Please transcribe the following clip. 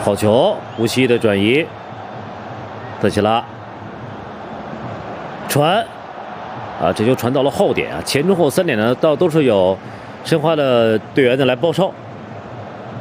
好球，无锡的转移，德齐拉传啊，这球传到了后点啊，前中后3点呢，都是有申花的队员呢来包抄。